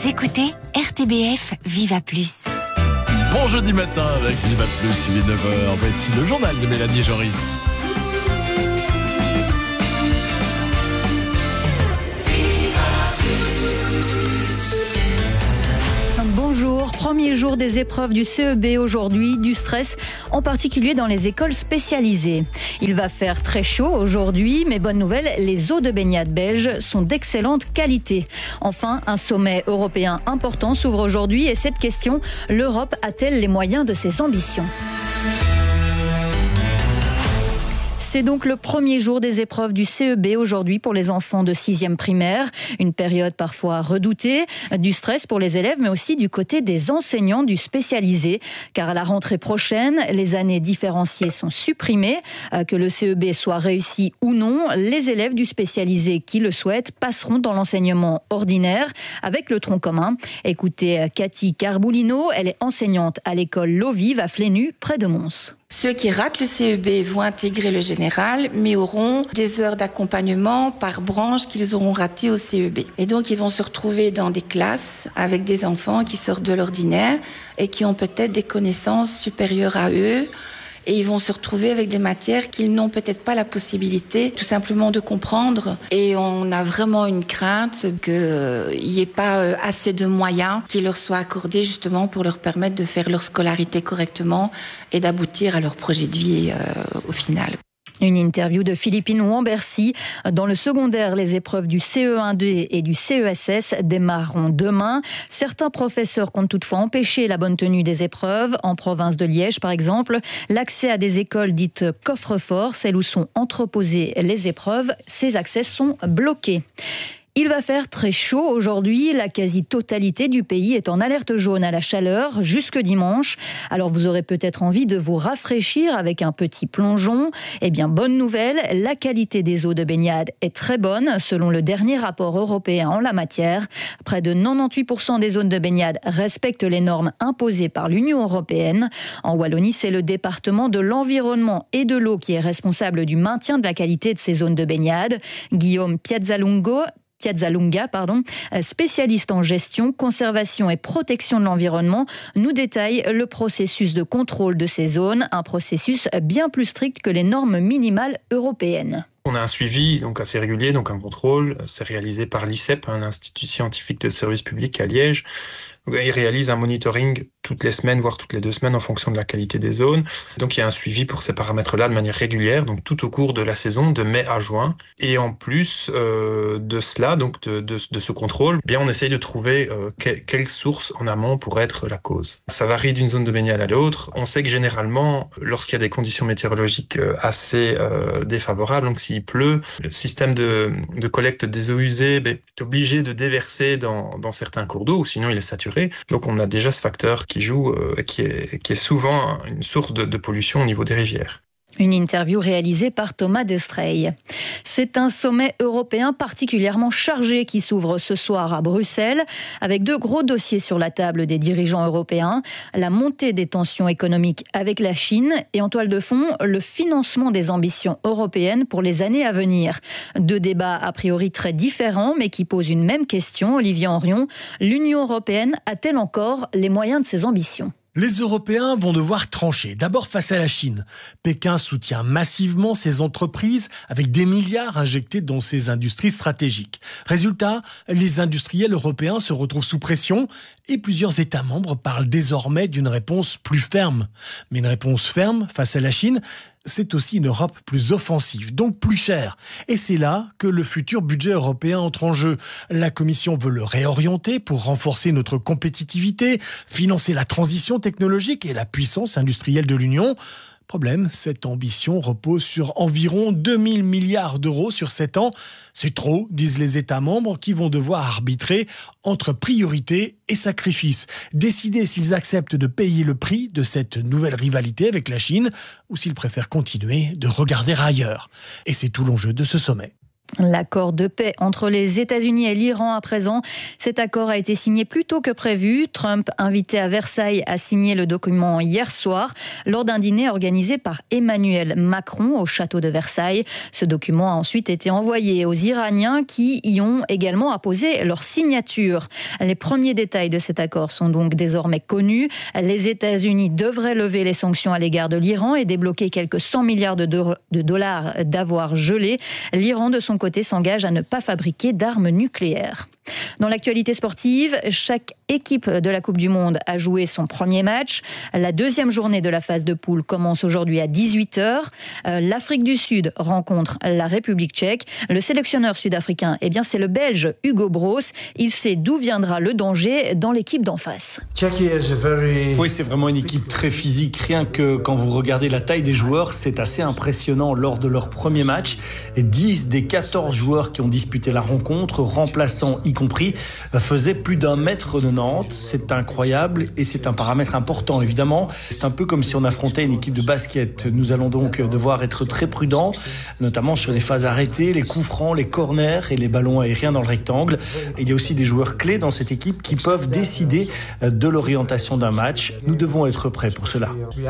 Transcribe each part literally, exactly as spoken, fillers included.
Vous écoutez R T B F Viva Plus. Bon jeudi matin avec Viva Plus, il est neuf heures. Voici le journal de Mélanie Joris. Bonjour, premier jour des épreuves du C E B aujourd'hui, du stress, en particulier dans les écoles spécialisées. Il va faire très chaud aujourd'hui, mais bonne nouvelle, les eaux de baignade belges sont d'excellente qualité. Enfin, un sommet européen important s'ouvre aujourd'hui et cette question, l'Europe a-t-elle les moyens de ses ambitions ? C'est donc le premier jour des épreuves du C E B aujourd'hui pour les enfants de sixième primaire. Une période parfois redoutée, du stress pour les élèves, mais aussi du côté des enseignants du spécialisé. Car à la rentrée prochaine, les années différenciées sont supprimées. Que le C E B soit réussi ou non, les élèves du spécialisé qui le souhaitent passeront dans l'enseignement ordinaire avec le tronc commun. Écoutez Cathy Carboulino, elle est enseignante à l'école L'Eau Vive à Flénu, près de Mons. Ceux qui ratent le C E B vont intégrer le général, mais auront des heures d'accompagnement par branche qu'ils auront ratées au C E B. Et donc, ils vont se retrouver dans des classes avec des enfants qui sortent de l'ordinaire et qui ont peut-être des connaissances supérieures à eux. Et ils vont se retrouver avec des matières qu'ils n'ont peut-être pas la possibilité tout simplement de comprendre. Et on a vraiment une crainte qu'il n'y ait pas assez de moyens qui leur soient accordés justement pour leur permettre de faire leur scolarité correctement et d'aboutir à leur projet de vie euh, au final. Une interview de Philippine Wambercy. Dans le secondaire, les épreuves du C E un D et du C E S S démarreront demain. Certains professeurs comptent toutefois empêcher la bonne tenue des épreuves. En province de Liège, par exemple, l'accès à des écoles dites coffre-fort, celles où sont entreposées les épreuves, ces accès sont bloqués. Il va faire très chaud aujourd'hui. La quasi-totalité du pays est en alerte jaune à la chaleur jusque dimanche. Alors vous aurez peut-être envie de vous rafraîchir avec un petit plongeon. Eh bien, bonne nouvelle, la qualité des eaux de baignade est très bonne selon le dernier rapport européen en la matière. Près de quatre-vingt-dix-huit pour cent des zones de baignade respectent les normes imposées par l'Union européenne. En Wallonie, c'est le département de l'environnement et de l'eau qui est responsable du maintien de la qualité de ces zones de baignade. Guillaume Piazzalungo Piazzalunga, pardon, spécialiste en gestion, conservation et protection de l'environnement, nous détaille le processus de contrôle de ces zones, un processus bien plus strict que les normes minimales européennes. On a un suivi donc assez régulier, donc un contrôle, c'est réalisé par l'I C E P, l'Institut scientifique de service public à Liège. Il réalise un monitoring toutes les semaines, voire toutes les deux semaines en fonction de la qualité des zones. Donc il y a un suivi pour ces paramètres-là de manière régulière, donc tout au cours de la saison, de mai à juin. Et en plus euh, de cela, donc de, de, de ce contrôle, eh bien on essaye de trouver euh, que, quelle source en amont pourrait être la cause. Ça varie d'une zone de baignade à l'autre. On sait que généralement, lorsqu'il y a des conditions météorologiques assez euh, défavorables, donc s'il pleut, le système de, de collecte des eaux usées ben, est obligé de déverser dans, dans certains cours d'eau, ou sinon il est saturé. Donc on a déjà ce facteur qui joue, euh, qui, est, qui est souvent une source de, de pollution au niveau des rivières. Une interview réalisée par Thomas Destreil. C'est un sommet européen particulièrement chargé qui s'ouvre ce soir à Bruxelles, avec deux gros dossiers sur la table des dirigeants européens. La montée des tensions économiques avec la Chine et en toile de fond, le financement des ambitions européennes pour les années à venir. Deux débats a priori très différents, mais qui posent une même question. Olivier Henrion, l'Union européenne a-t-elle encore les moyens de ses ambitions ? Les Européens vont devoir trancher. D'abord face à la Chine. Pékin soutient massivement ses entreprises avec des milliards injectés dans ses industries stratégiques. Résultat, les industriels européens se retrouvent sous pression et plusieurs États membres parlent désormais d'une réponse plus ferme. Mais une réponse ferme face à la Chine, c'est aussi une Europe plus offensive, donc plus chère. Et c'est là que le futur budget européen entre en jeu. La Commission veut le réorienter pour renforcer notre compétitivité, financer la transition technologique et la puissance industrielle de l'Union. Problème, cette ambition repose sur environ deux mille milliards d'euros sur sept ans. C'est trop, disent les États membres, qui vont devoir arbitrer entre priorité et sacrifice. Décider s'ils acceptent de payer le prix de cette nouvelle rivalité avec la Chine ou s'ils préfèrent continuer de regarder ailleurs. Et c'est tout l'enjeu de ce sommet. L'accord de paix entre les États-Unis et l'Iran à présent. Cet accord a été signé plus tôt que prévu. Trump, invité à Versailles, a signé le document hier soir lors d'un dîner organisé par Emmanuel Macron au château de Versailles. Ce document a ensuite été envoyé aux Iraniens qui y ont également apposé leur signature. Les premiers détails de cet accord sont donc désormais connus. Les États-Unis devraient lever les sanctions à l'égard de l'Iran et débloquer quelques cent milliards de, do- de dollars d'avoirs gelés. L'Iran, de son côté, s'engage à ne pas fabriquer d'armes nucléaires. Dans l'actualité sportive, chaque équipe de la Coupe du Monde a joué son premier match. La deuxième journée de la phase de poule commence aujourd'hui à dix-huit heures. L'Afrique du Sud rencontre la République tchèque. Le sélectionneur sud-africain, eh bien, c'est le Belge Hugo Broos. Il sait d'où viendra le danger dans l'équipe d'en face. Oui, c'est vraiment une équipe très physique. Rien que quand vous regardez la taille des joueurs, c'est assez impressionnant. Lors de leur premier match, dix des quatorze joueurs qui ont disputé la rencontre, remplaçants y compris, faisaient plus d'un mètre quatre-vingt-dix. C'est incroyable et c'est un paramètre important, évidemment. C'est un peu comme si on affrontait une équipe de basket. Nous allons donc devoir être très prudents, notamment sur les phases arrêtées, les coups francs, les corners et les ballons aériens dans le rectangle. Il y a aussi des joueurs clés dans cette équipe qui peuvent décider de l'orientation d'un match. Nous devons être prêts pour cela.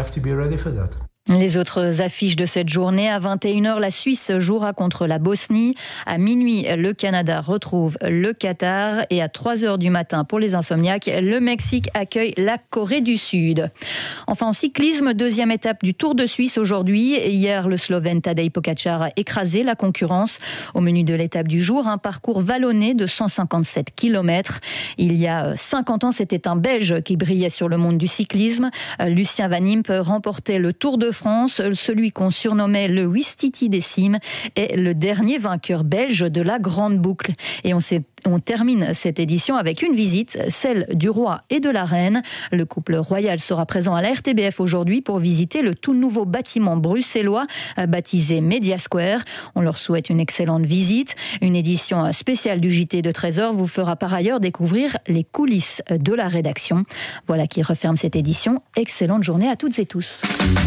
Les autres affiches de cette journée, à vingt et une heures, la Suisse jouera contre la Bosnie. À minuit, le Canada retrouve le Qatar. Et à trois heures du matin, pour les insomniaques, le Mexique accueille la Corée du Sud. Enfin, en cyclisme, deuxième étape du Tour de Suisse aujourd'hui. Hier, le Slovène Tadej Pogačar a écrasé la concurrence. Au menu de l'étape du jour, un parcours vallonné de cent cinquante-sept kilomètres. Il y a cinquante ans, c'était un Belge qui brillait sur le monde du cyclisme. Lucien Van Impe remportait le Tour de France, celui qu'on surnommait le Ouistiti des cimes, est le dernier vainqueur belge de la Grande Boucle. Et on, s'est, on termine cette édition avec une visite, celle du roi et de la reine. Le couple royal sera présent à la R T B F aujourd'hui pour visiter le tout nouveau bâtiment bruxellois baptisé Media Square. On leur souhaite une excellente visite. Une édition spéciale du J T de treize heures vous fera par ailleurs découvrir les coulisses de la rédaction. Voilà qui referme cette édition. Excellente journée à toutes et tous.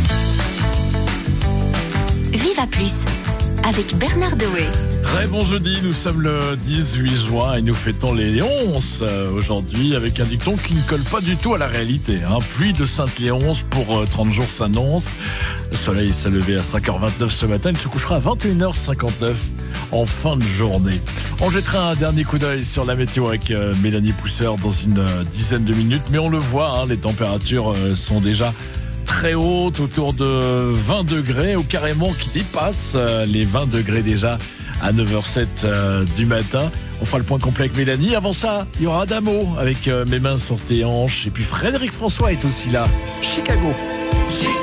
Viva Plus avec Bernard Dewey. Très bon jeudi, nous sommes le dix-huit juin et nous fêtons les Léonces aujourd'hui avec un dicton qui ne colle pas du tout à la réalité. Hein. Pluie de Sainte-Léonce pour trente jours s'annonce. Le soleil s'est levé à cinq heures vingt-neuf ce matin, il se couchera à vingt et une heures cinquante-neuf en fin de journée. On jettera un dernier coup d'œil sur la météo avec Mélanie Pousseur dans une dizaine de minutes, mais on le voit, hein, les températures sont déjà très haute, autour de vingt degrés, ou carrément qui dépasse les vingt degrés déjà à neuf heures zéro sept euh, du matin. On fera le point complet avec Mélanie. Avant ça, il y aura Adamo avec euh, Mes mains sur tes hanches. Et puis Frédéric François est aussi là. Chicago.